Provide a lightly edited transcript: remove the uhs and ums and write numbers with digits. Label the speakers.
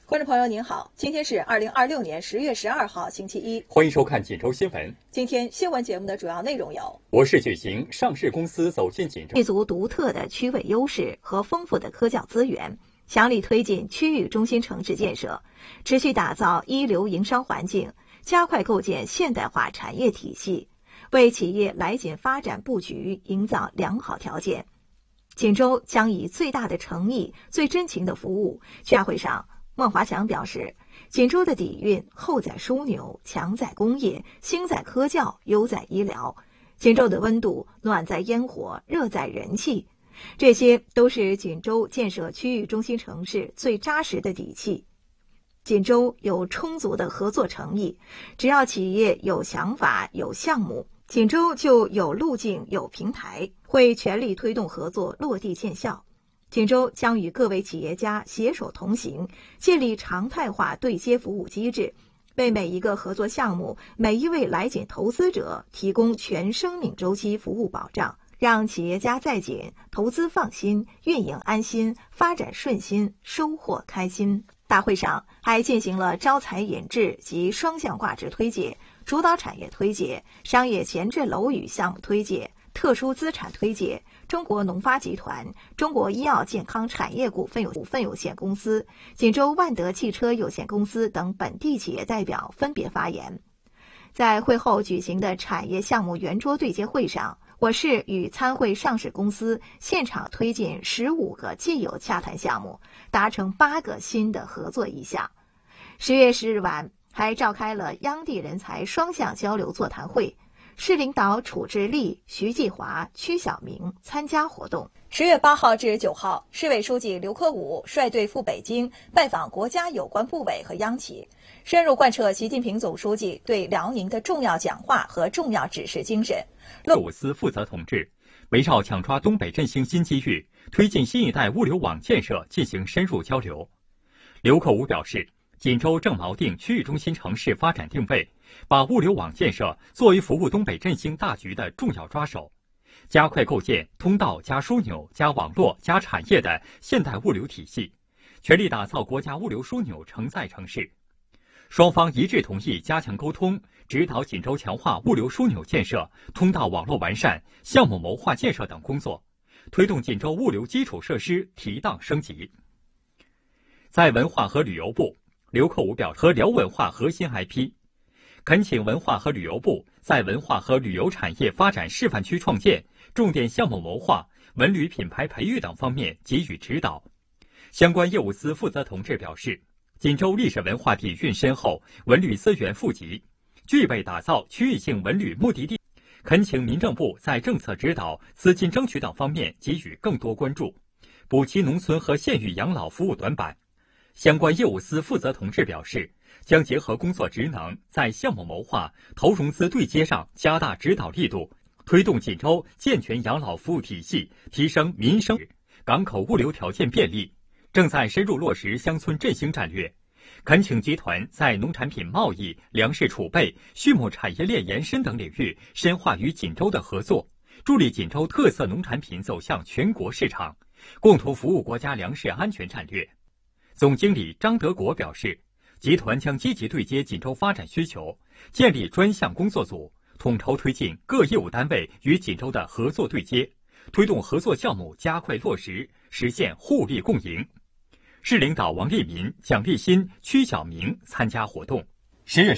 Speaker 1: 观众朋友您好，今天是2026年10月12号星期一，
Speaker 2: 欢迎收看锦州新闻。
Speaker 1: 今天新闻节目的主要内容有：
Speaker 2: 我市举行上市公司走进锦州，
Speaker 3: 立足独特的区位优势和丰富的科教资源，强力推进区域中心城市建设，持续打造一流营商环境，加快构建现代化产业体系，为企业来锦发展布局营造良好条件。锦州将以最大的诚意、最真情的服务。大会上，孟华强表示，锦州的底蕴厚在枢纽，强在工业，兴在科教，优在医疗。锦州的温度暖在烟火，热在人气，这些都是锦州建设区域中心城市最扎实的底气。锦州有充足的合作诚意，只要企业有想法、有项目，锦州就有路径、有平台，会全力推动合作落地见效。锦州将与各位企业家携手同行，建立常态化对接服务机制，为每一个合作项目、每一位来锦投资者提供全生命周期服务保障，让企业家在锦投资放心、运营安心、发展顺心、收获开心。大会上还进行了招才引智及双向挂职推介、主导产业推介、商业前置楼宇项目推介、特殊资产推介、中国农发集团、中国医药健康产业股份有限公司、锦州万德汽车有限公司等本地企业代表分别发言。在会后举行的产业项目圆桌对接会上，我市与参会上市公司现场推进15个既有洽谈项目，达成8个新的合作意向。10月10日晚，还召开了央地人才双向交流座谈会，市领导楚志立、徐继华、曲晓明参加活动。
Speaker 1: 10月8号至9号，市委书记刘克武率队赴北京拜访国家有关部委和央企，深入贯彻习近平总书记对辽宁的重要讲话和重要指示精神。
Speaker 2: 业务司负责同志围绕抢抓东北振兴新机遇，推进新一代物流网建设进行深入交流。刘克武表示，锦州正锚定区域中心城市发展定位，把物流网建设作为服务东北振兴大局的重要抓手，加快构建通道加枢纽加网络加产业的现代物流体系，全力打造国家物流枢纽承载城市。双方一致同意加强沟通，指导锦州强化物流枢纽建设、通道网络完善、项目谋划建设等工作，推动锦州物流基础设施提档升级。在文化和旅游部，刘克武表示，和辽文化核心 IP， 恳请文化和旅游部在文化和旅游产业发展示范区创建、重点项目谋划、文旅品牌培育等方面给予指导。相关业务司负责同志表示，锦州历史文化底蕴深厚，文旅资源富集，具备打造区域性文旅目的地，恳请民政部在政策指导、资金争取等方面给予更多关注，补齐农村和县域养老服务短板。相关业务司负责同志表示，将结合工作职能，在项目谋划、投融资对接上加大指导力度，推动锦州健全养老服务体系，提升民生港口物流条件便利，正在深入落实乡村振兴战略。恳请集团在农产品贸易、粮食储备、畜牧产业链延伸等领域深化与锦州的合作，助力锦州特色农产品走向全国市场，共同服务国家粮食安全战略。总经理张德国表示，集团将积极对接锦州发展需求，建立专项工作组，统筹推进各业务单位与锦州的合作对接，推动合作项目加快落实，实现互利共赢。市领导王立民、蒋立新、曲晓明参加活动。10月